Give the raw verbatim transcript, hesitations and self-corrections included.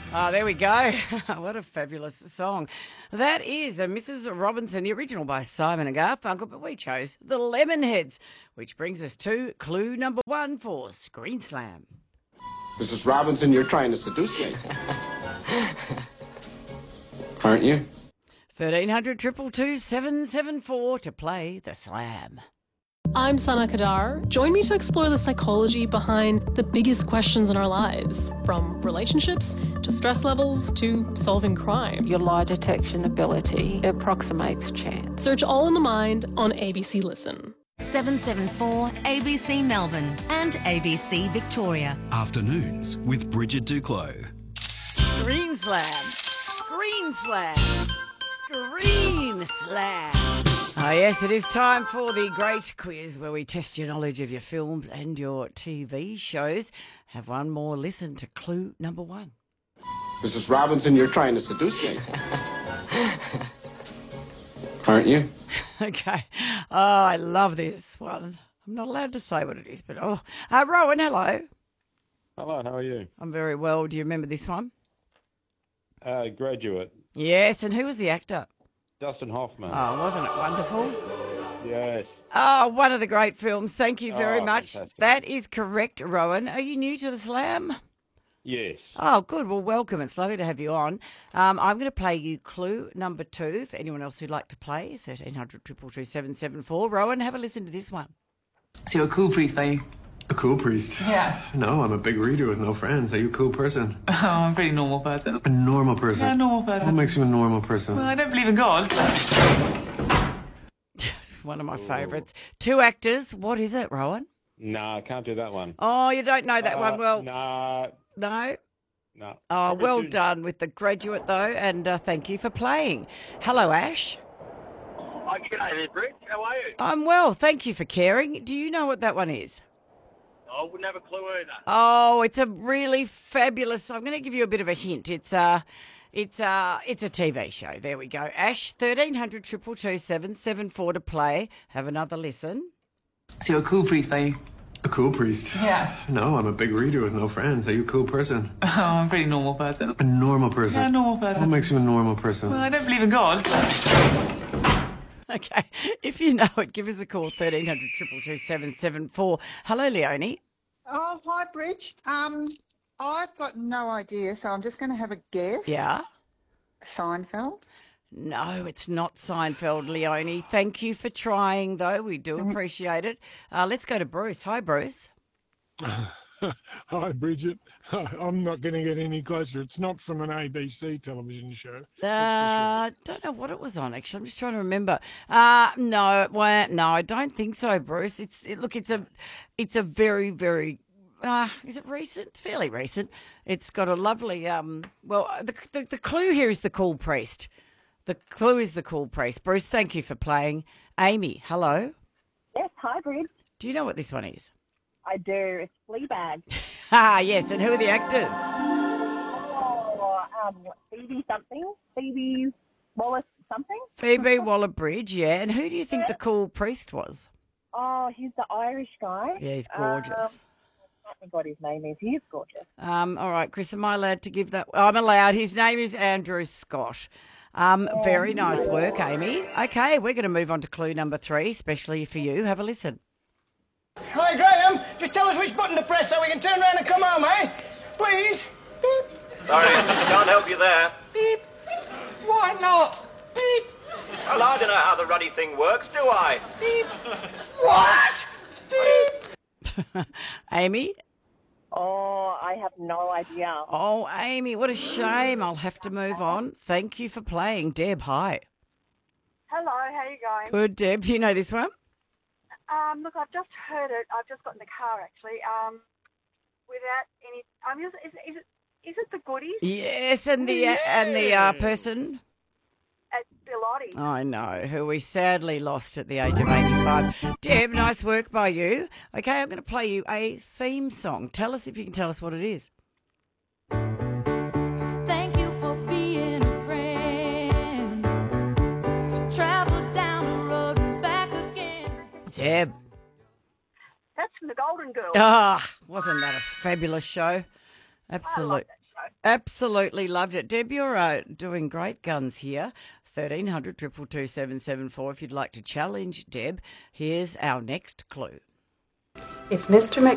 Oh, there we go. What a fabulous song. That is a Missus Robinson, the original by Simon and Garfunkel, but we chose the Lemonheads, which brings us to clue number one for Screen Slam. Missus Robinson, you're trying to seduce me. Aren't you? thirteen hundred, two two two, seven seven four to play the Slam. I'm Sana Kadar. Join me to explore the psychology behind the biggest questions in our lives, from relationships to stress levels to solving crime. Your lie detection ability approximates chance. Search All in the Mind on A B C Listen. seven seven four A B C Melbourne and A B C Victoria. Afternoons with Bridget Duclos. Screen Slam. Screen Slam. Screen Slam. Oh, yes, it is time for the great quiz where we test your knowledge of your films and your T V shows. Have one more listen to clue number one. Missus Robinson, you're trying to seduce me. Aren't you? Okay. Oh, I love this one. I'm not allowed to say what it is, but oh. Uh, Rowan, hello. Hello, how are you? I'm very well. Do you remember this one? Uh, Graduate. Yes, and who was the actor? Dustin Hoffman. Oh, wasn't it wonderful? Yes. Oh, one of the great films. Thank you very Oh, much. fantastic. That is correct, Rowan. Are you new to the Slam? Yes. Oh, good. Well, welcome. It's lovely to have you on. Um, I'm going to play you clue number two. For anyone else who'd like to play, thirteen hundred, two two two, seven seven four. Rowan, have a listen to this one. So you're a cool priest, are you? A cool priest? Yeah. No, I'm a big reader with no friends. Are you a cool person? Oh, I'm a pretty normal person. A normal person? Yeah, a normal person. What makes you a normal person? Well, I don't believe in God. Yes, one of my favourites. Two actors. What is it, Rowan? Nah, I can't do that one. Oh, you don't know that Uh, one. Well, Nah, no. no. Oh, Probably well too- done with The Graduate, though, and uh, thank you for playing. Hello, Ash. Oh, g'day there, Brett. How are you? I'm well. Thank you for caring. Do you know what that one is? I wouldn't have a clue either. Oh, it's a really fabulous. I'm going to give you a bit of a hint. It's a, it's a, it's a T V show. There we go. Ash, thirteen hundred, two two two, seven seven four to play. Have another listen. So you're a cool priest, are you? A cool priest? Yeah. No, I'm a big reader with no friends. Are you a cool person? Oh, I'm a pretty normal person. A normal person? Yeah, a normal person. What makes you a normal person? Well, I don't believe in God. Okay, if you know it, give us a call. thirteen hundred, two two two, seven seven four. Hello, Leonie. Oh, hi, Bridge. Um, I've got no idea, so I'm just going to have a guess. Yeah. Seinfeld. No, it's not Seinfeld, Leonie. Thank you for trying, though. We do appreciate it. Uh, let's go to Bruce. Hi, Bruce. Hi, Bridget. I'm not going to get any closer. It's not from an A B C television show. Uh, don't know what it was on. Actually, I'm just trying to remember. Uh no, well, no, I don't think so, Bruce. It's it, look, it's a, it's a very, very. Uh, is it recent? Fairly recent. It's got a lovely. Um, well, the, the the clue here is the cool priest. The clue is the cool priest. Bruce, thank you for playing. Amy, hello. Yes, hi, Brid. Do you know what this one is? I do. It's Fleabag. Ah, yes. And who are the actors? Oh, um, what, Phoebe something? Phoebe Wallace something? Phoebe Waller-Bridge, yeah. And who do you think the cool priest was? Oh, he's the Irish guy. Yeah, he's gorgeous. Um, I don't know what his name is. He is gorgeous. Um, all right, Chris, am I allowed to give that? I'm allowed. His name is Andrew Scott. Um, very nice work, Amy. Okay, we're going to move on to clue number three, especially for you. Have a listen. Hi, Graham. Just tell us which button to press so we can turn around and come home, eh? Please. Beep. Sorry, can't help you there. Beep. Why not? Beep. Well, I don't know how the ruddy thing works, do I? Beep. What? Beep. Amy? Oh, I have no idea. Oh, Amy, what a shame. I'll have to move on. Thank you for playing. Deb, hi. Hello, how are you going? Good, Deb. Do you know this one? Um, look, I've just heard it. I've just got in the car, actually. Um, without any, um, is, is, is it is it the goodies? Yes, and the uh, and the uh, person. At Bilotti. I know, who we sadly lost at the age of eighty-five. Deb, nice work by you. Okay, I'm going to play you a theme song. Tell us if you can tell us what it is. Thank you for being a friend. Travel down the road and back again. Deb. That's from the Golden Girls. Ah, wasn't that a fabulous show? Absolute. Absolutely loved it. Deb, you're uh, doing great guns here. thirteen hundred, two two two, seven seven four if you'd like to challenge Deb. Here's our next clue. If Mister Mc